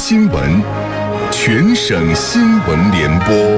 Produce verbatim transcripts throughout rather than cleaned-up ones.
新闻，全省新闻联播。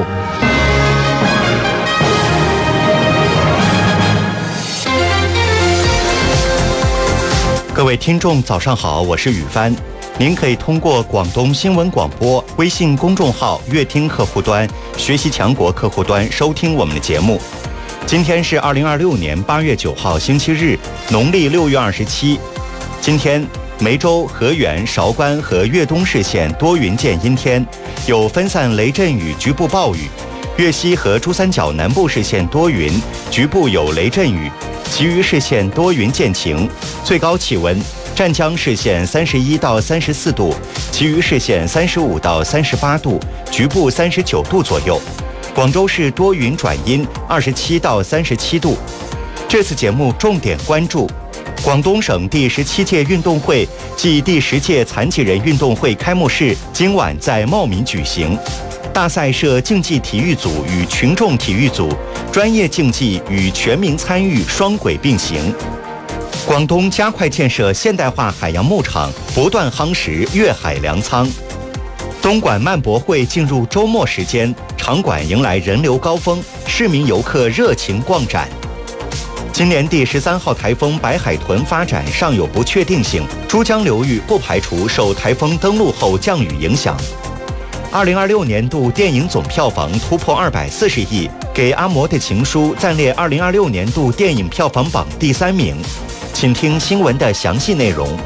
各位听众早上好，我是宇帆。您可以通过广东新闻广播微信公众号乐听客户端、学习强国客户端收听我们的节目。今天是二零二六年八月九号星期日，农历六月二十七。今天梅州、河源、韶关和粤东市县多云见阴天，有分散雷阵雨、局部暴雨；粤西和珠三角南部市县多云，局部有雷阵雨，其余市县多云见晴。最高气温：湛江市县三十一到三十四度，其余市县三十五到三十八度，局部三十九度左右。广州市多云转阴，二十七到三十七度。这次节目重点关注广东省第十七届运动会暨第十届残疾人运动会开幕式今晚在茂名举行。大赛设竞技体育组与群众体育组，专业竞技与全民参与双轨并行。广东加快建设现代化海洋牧场，不断夯实粤海粮仓。东莞漫博会进入周末时间，场馆迎来人流高峰，市民游客热情逛展。今年第十三号台风白海豚发展尚有不确定性，珠江流域不排除受台风登陆后降雨影响。二零二六年度电影总票房突破二百四十亿，给阿嬷的情书暂列二零二六年度电影票房榜第三名。请听新闻的详细内容。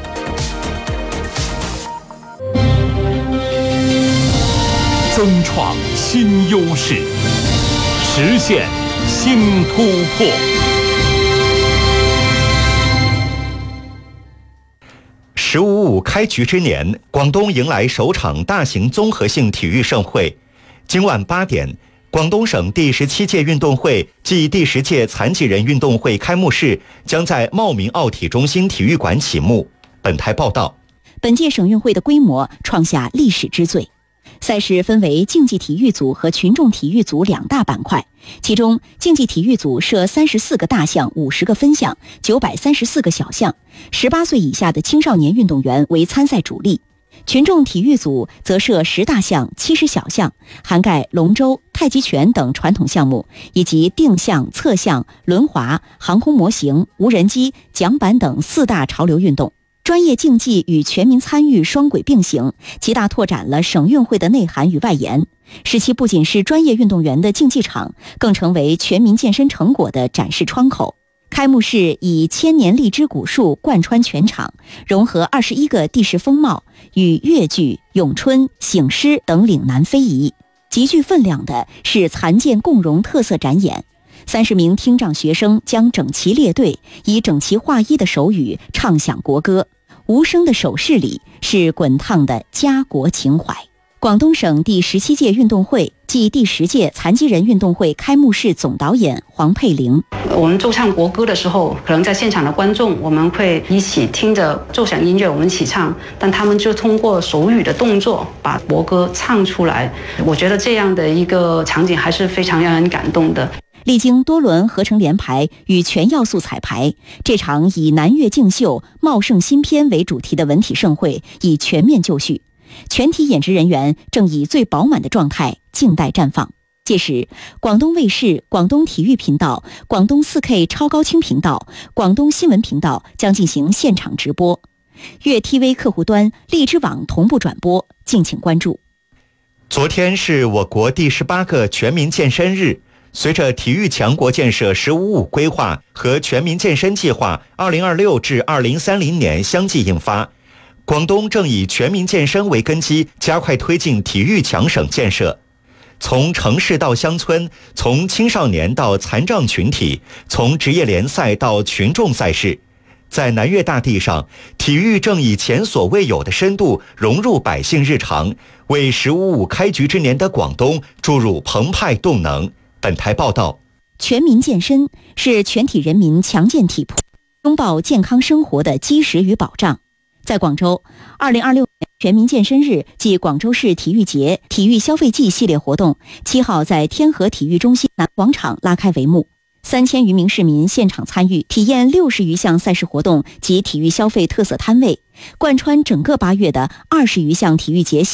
增创新优势，实现新突破。 十五五开局之年，广东迎来首场大型综合性体育盛会。今晚八点，广东省第十七届运动会暨第十届残疾人运动会开幕式将在茂名奥体中心体育馆启幕。本台报道， 本届省运会的规模创下历史之最。赛事分为竞技体育组和群众体育组两大板块，其中竞技体育组设三十四个大项、五十个分项、九百三十四个小项，十八岁以下的青少年运动员为参赛主力。群众体育组则设十大项、七十小项，涵盖龙舟、太极拳等传统项目，以及定向、侧向、轮滑、航空模型、无人机、桨板等四大潮流运动。专业竞技与全民参与双轨并行，极大拓展了省运会的内涵与外延，使其不仅是专业运动员的竞技场，更成为全民健身成果的展示窗口。开幕式以千年荔枝古树贯穿全场，融合二十一个地势风貌，与越剧、咏春、醒狮等岭南非遗。极具分量的是残健共融特色展演。三十名听障学生将整齐列队，以整齐划一的手语唱响国歌，无声的手势里是滚烫的家国情怀。广东省第十七届运动会暨第十届残疾人运动会开幕式总导演黄佩玲： 我们奏唱国歌的时候，可能在现场的观众，我们会一起听着奏响音乐，我们一起唱，但他们就通过手语的动作把国歌唱出来。我觉得这样的一个场景还是非常让人感动的。 历经多轮合成连排与全要素彩排，这场以南粤竞秀、茂盛新篇为主题的文体盛会已全面就绪，全体演职人员正以最饱满的状态静待绽放。届时，广东卫视、广东体育频道、广东 四 K 超高清频道、广东新闻频道将进行现场直播，粤 T V 客户端、荔枝网同步转播，敬请关注。 昨天是我国第十八个全民健身日。随着体育强国建设“十五五”规划和全民健身计划二零二六至二零三零年相继印发，广东正以全民健身为根基，加快推进体育强省建设。从城市到乡村，从青少年到残障群体，从职业联赛到群众赛事，在南粤大地上，体育正以前所未有的深度融入百姓日常，为“十五五”开局之年的广东注入澎湃动能。本台报道， 全民健身是全体人民强健体魄、拥抱健康生活的基石与保障。在广州，二零二六年全民健身日暨广州市体育节体育消费季系列活动，七号在天河体育中心南广场拉开帷幕。三千余名市民现场参与，体验六十余项赛事活动及体育消费特色摊位，贯穿整个八月的二十余项体育节